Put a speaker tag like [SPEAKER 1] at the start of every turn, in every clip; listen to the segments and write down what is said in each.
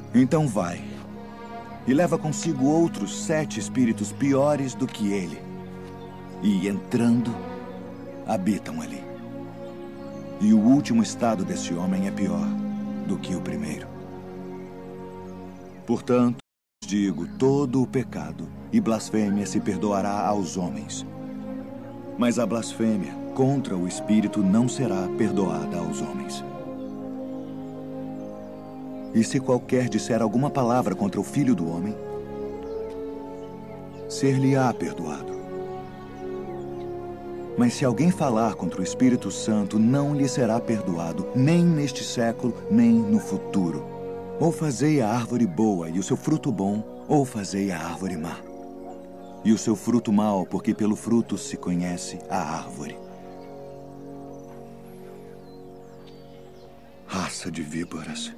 [SPEAKER 1] Então vai, e leva consigo outros 7 espíritos piores do que ele. E, entrando, habitam ali. E o último estado desse homem é pior do que o primeiro. Portanto, digo, todo o pecado e blasfêmia se perdoará aos homens. Mas a blasfêmia contra o Espírito não será perdoada aos homens. E se qualquer disser alguma palavra contra o Filho do Homem, ser-lhe-á perdoado. Mas se alguém falar contra o Espírito Santo, não lhe será perdoado, nem neste século, nem no futuro. Ou fazei a árvore boa e o seu fruto bom, ou fazei a árvore má. E o seu fruto mau, porque pelo fruto se conhece a árvore. Raça de víboras.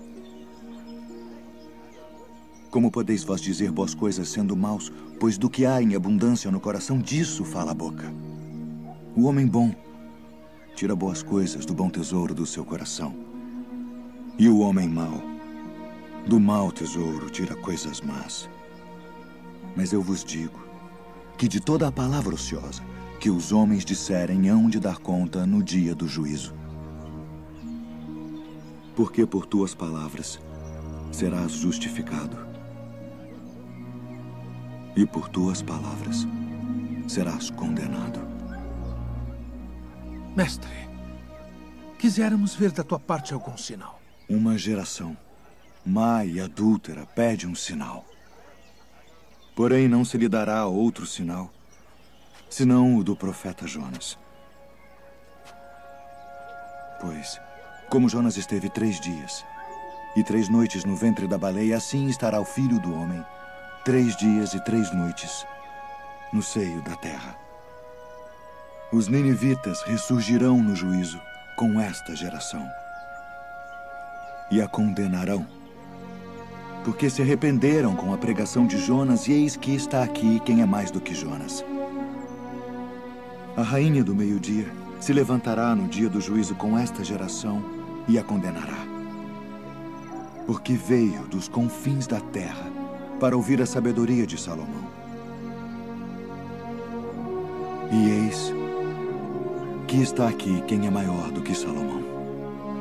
[SPEAKER 1] Como podeis vós dizer boas coisas sendo maus, pois do que há em abundância no coração, disso fala a boca. O homem bom tira boas coisas do bom tesouro do seu coração. E o homem mau, do mau tesouro, tira coisas más. Mas eu vos digo que de toda a palavra ociosa que os homens disserem hão de dar conta no dia do juízo. Porque por tuas palavras serás justificado, e por tuas palavras serás condenado.
[SPEAKER 2] Mestre, quiséramos ver da tua parte algum sinal.
[SPEAKER 1] Uma geração má e adúltera pede um sinal. Porém, não se lhe dará outro sinal, senão o do profeta Jonas. Pois, como Jonas esteve 3 dias e 3 noites no ventre da baleia, assim estará o Filho do Homem 3 dias e 3 noites no seio da terra. Os ninivitas ressurgirão no juízo com esta geração e a condenarão, porque se arrependeram com a pregação de Jonas, e eis que está aqui quem é mais do que Jonas. A rainha do meio-dia se levantará no dia do juízo com esta geração e a condenará, porque veio dos confins da terra para ouvir a sabedoria de Salomão. E eis que está aqui quem é maior do que Salomão.